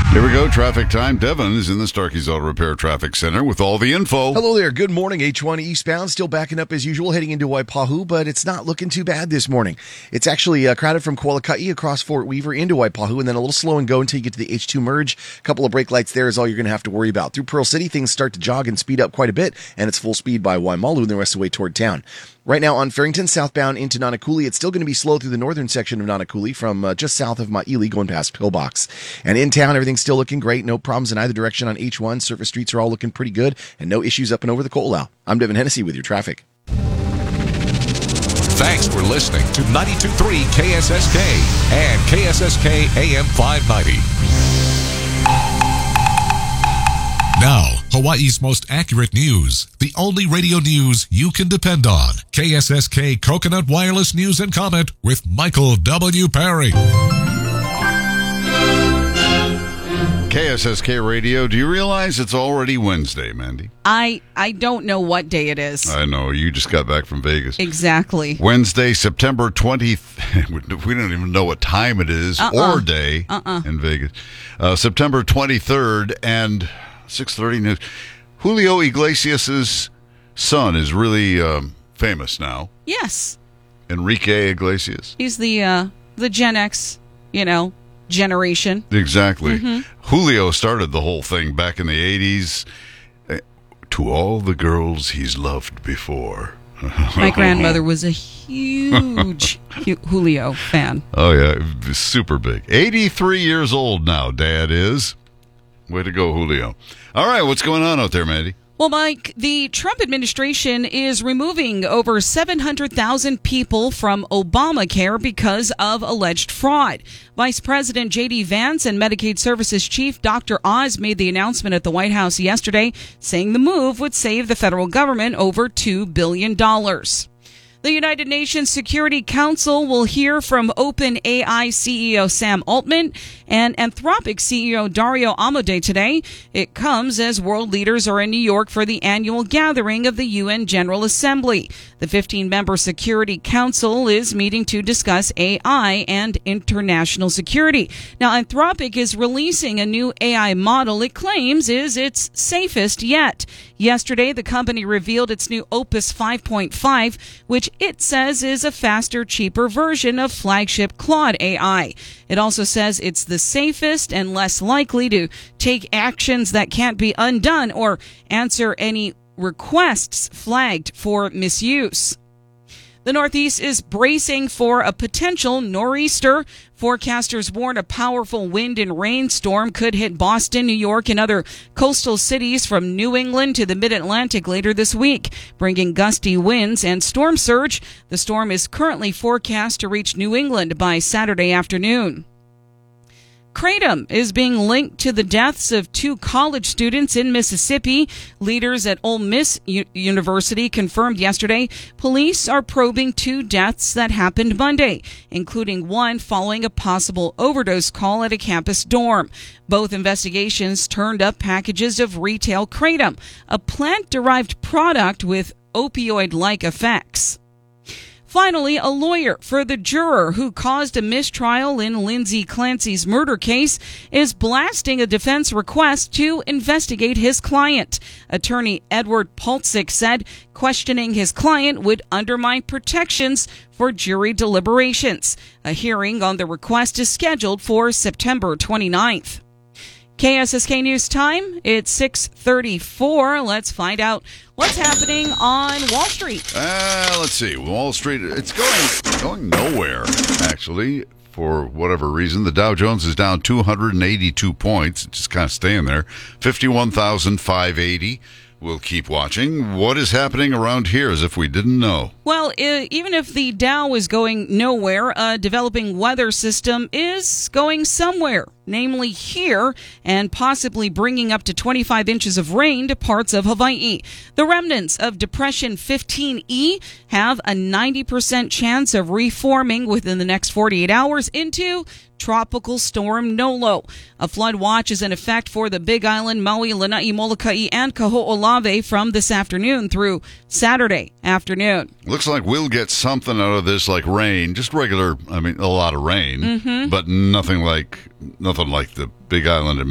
Here we go, traffic time. Devin is in the Starkey's Auto Repair Traffic Center with all the info. Hello there. Good morning. H1 eastbound, still backing up as usual, heading into Waipahu, but it's not looking too bad this morning. It's actually crowded from Kualaka'i across Fort Weaver into Waipahu, and then a little slow and go until you get to the H2 merge. A couple of brake lights there is all you're going to have to worry about. Through Pearl City, things start to jog and speed up quite a bit, and it's full speed by Waimalu and the rest of the way toward town. Right now on Farrington, southbound into Nanakuli, it's still going to be slow through the northern section of Nanakuli from just south of Maili going past Pillbox. And in town, everything's still looking great. No problems in either direction on H1. Surface streets are all looking pretty good and no issues up and over the Ko'olau. I'm Devin Hennessy with your traffic. Thanks for listening to 92.3 KSSK and KSSK AM 590. Now, Hawaii's most accurate news. The only radio news you can depend on. KSSK Coconut Wireless News and Comment with Michael W. Perry. KSSK Radio. Do you realize it's already Wednesday, Mandy? I don't know what day it is. I know. You just got back from Vegas. Exactly. Wednesday, September 20th. We don't even know what time it is or day in Vegas. September 23rd and 6:30 news. Julio Iglesias' son is really famous now. Yes. Enrique Iglesias. He's the Gen X, generation. Exactly. Mm-hmm. Julio started the whole thing back in the 80s. To all the girls he's loved before. My grandmother was a huge Julio fan. Oh, yeah. Super big. 83 years old now, Dad is. Way to go, Julio. All right, what's going on out there, Mandy? Well, Mike, the Trump administration is removing over 700,000 people from Obamacare because of alleged fraud. Vice President J.D. Vance and Medicaid Services Chief Dr. Oz made the announcement at the White House yesterday, saying the move would save the federal government over $2 billion. The United Nations Security Council will hear from OpenAI CEO Sam Altman and Anthropic CEO Dario Amodei today. It comes as world leaders are in New York for the annual gathering of the UN General Assembly. The 15-member Security Council is meeting to discuss AI and international security. Now, Anthropic is releasing a new AI model it claims is its safest yet. Yesterday, the company revealed its new Opus 5.5, which it says is a faster, cheaper version of flagship Claude AI. It also says it's the safest and less likely to take actions that can't be undone or answer any requests flagged for misuse. The Northeast is bracing for a potential nor'easter. Forecasters warn a powerful wind and rainstorm could hit Boston, New York, and other coastal cities from New England to the mid-Atlantic later this week, bringing gusty winds and storm surge. The storm is currently forecast to reach New England by Saturday afternoon. Kratom is being linked to the deaths of 2 college students in Mississippi. Leaders at Ole Miss University confirmed yesterday police are probing 2 deaths that happened Monday, including one following a possible overdose call at a campus dorm. Both investigations turned up packages of retail kratom, a plant-derived product with opioid-like effects. Finally, a lawyer for the juror who caused a mistrial in Lindsay Clancy's murder case is blasting a defense request to investigate his client. Attorney Edward Pulsick said questioning his client would undermine protections for jury deliberations. A hearing on the request is scheduled for September 29th. KSSK News Time, it's 6:34. Let's find out what's happening on Wall Street. Let's see. Wall Street, it's going nowhere, actually, for whatever reason. The Dow Jones is down 282 points. It's just kind of staying there. 51,580. We'll keep watching. What is happening around here as if we didn't know? Well, even if the Dow is going nowhere, a developing weather system is going somewhere, namely here, and possibly bringing up to 25 inches of rain to parts of Hawaii. The remnants of Depression 15E have a 90% chance of reforming within the next 48 hours into Tropical Storm Nolo. A flood watch is in effect for the Big Island, Maui, Lanai, Molokai, and Kaho'olawe from this afternoon through Saturday afternoon. Looks like we'll get something out of this, like rain, just regular, a lot of rain, but nothing like the Big Island and